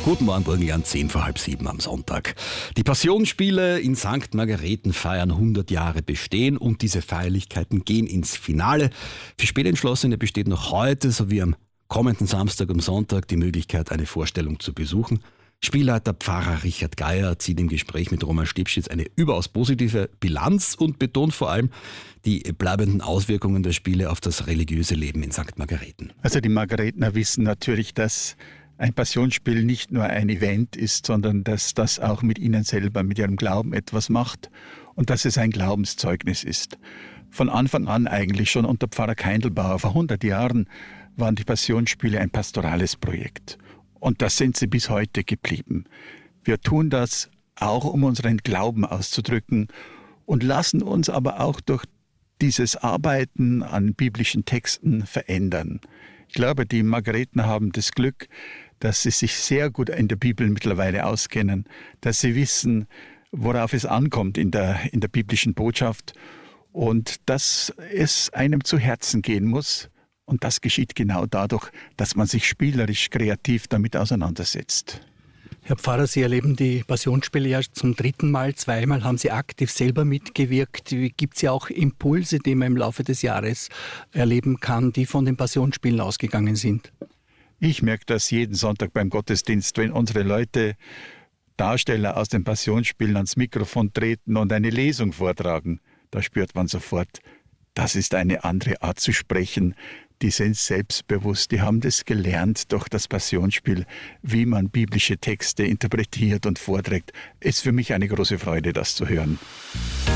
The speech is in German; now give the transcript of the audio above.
Guten Morgen, Burgenland, 10 vor halb 7 am Sonntag. Die Passionsspiele in St. Margarethen feiern 100 Jahre Bestehen und diese Feierlichkeiten gehen ins Finale. Für Spätentschlossene besteht noch heute sowie am kommenden Samstag und Sonntag die Möglichkeit, eine Vorstellung zu besuchen. Spielleiter Pfarrer Richard Geier zieht im Gespräch mit Roman Stipschitz eine überaus positive Bilanz und betont vor allem die bleibenden Auswirkungen der Spiele auf das religiöse Leben in St. Margarethen. Also die Margarethener wissen natürlich, dass ein Passionsspiel nicht nur ein Event ist, sondern dass das auch mit ihnen selber, mit ihrem Glauben etwas macht und dass es ein Glaubenszeugnis ist. Von Anfang an eigentlich, schon unter Pfarrer Keindelbauer, vor 100 Jahren, waren die Passionsspiele ein pastorales Projekt. Und das sind sie bis heute geblieben. Wir tun das auch, um unseren Glauben auszudrücken und lassen uns aber auch durch dieses Arbeiten an biblischen Texten verändern. Ich glaube, die Margarethener haben das Glück, dass sie sich sehr gut in der Bibel mittlerweile auskennen, dass sie wissen, worauf es ankommt in der biblischen Botschaft und dass es einem zu Herzen gehen muss. Und das geschieht genau dadurch, dass man sich spielerisch, kreativ damit auseinandersetzt. Herr Pfarrer, Sie erleben die Passionsspiele ja zum 3. Mal. 2-mal haben Sie aktiv selber mitgewirkt. Gibt es ja auch Impulse, die man im Laufe des Jahres erleben kann, die von den Passionsspielen ausgegangen sind? Ich merke das jeden Sonntag beim Gottesdienst, wenn unsere Leute, Darsteller aus den Passionsspielen, ans Mikrofon treten und eine Lesung vortragen. Da spürt man sofort, das ist eine andere Art zu sprechen. Die sind selbstbewusst, die haben das gelernt durch das Passionsspiel, wie man biblische Texte interpretiert und vorträgt. Es ist für mich eine große Freude, das zu hören.